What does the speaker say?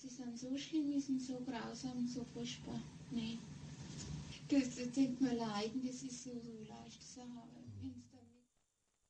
die sind so schlimm, die sind so grausam, so furchtbar. Nee. Das denkt man leiden, das ist so leicht. Das